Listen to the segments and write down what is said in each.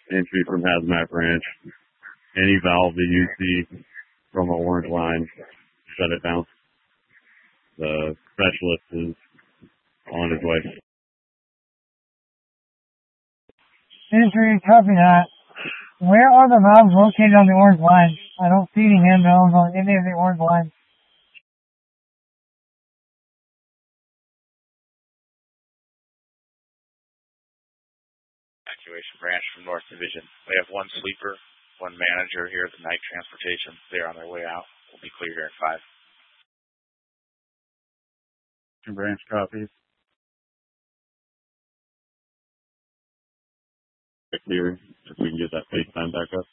entry from Hazmat Branch. Any valve that you see from an orange line, shut it down. The specialist is on his way. Entry, copy that. Where are the valves located on the orange line? I don't see any hand valves on any of the orange lines. Evacuation branch from North Division. We have one sleeper, one manager here at the night transportation. They're on their way out. We'll be clear here at 5. Branch copies. Clear, if we can get that FaceTime back up.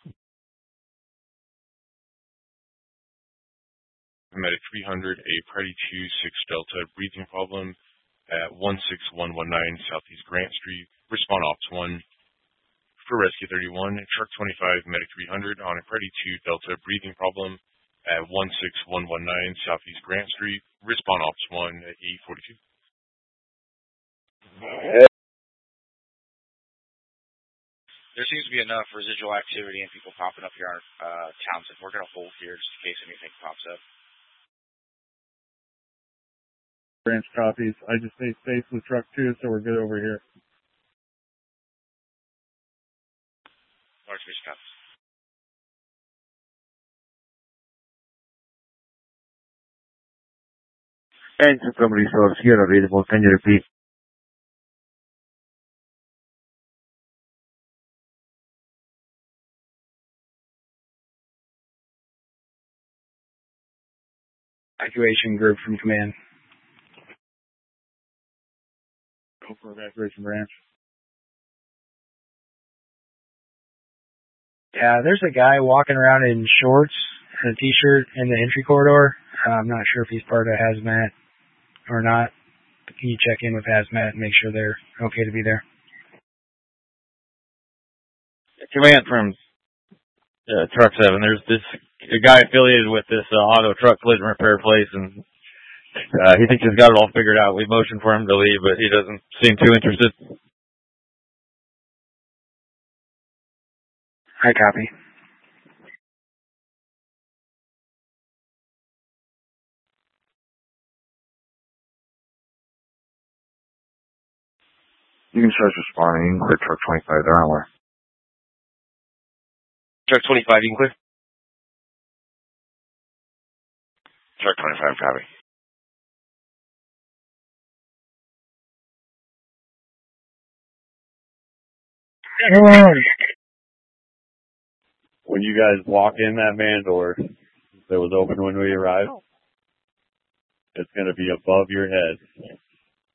Medic 300, a Priority 2-6 Delta breathing problem at 16119 Southeast Grant Street. Respond Ops 1 for Rescue 31. Truck 25, Medic 300 on a Priority 2 Delta breathing problem at 16119 Southeast Grant Street. Respond Ops 1 at 842. There seems to be enough residual activity and people popping up here on Townsend. We're going to hold here just in case anything pops up. Branch copies. I just stay safe with truck 2, so we're good over here. Large fish copies. Engine company source here available. Can you repeat? Evacuation group from command. Go for evacuation branch. Yeah, there's a guy walking around in shorts and a t-shirt in the entry corridor. I'm not sure if he's part of Hazmat or not. But can you check in with Hazmat and make sure they're okay to be there? Command from Truck 7. There's a guy affiliated with this auto truck collision repair place, and he thinks he's got it all figured out. We motioned for him to leave, but he doesn't seem too interested. I copy. You can start responding. You can clear truck 25. They're on where? Truck 25, you can clear? Truck 25, copy. When you guys walk in that man door that was open when we arrived, it's going to be above your head.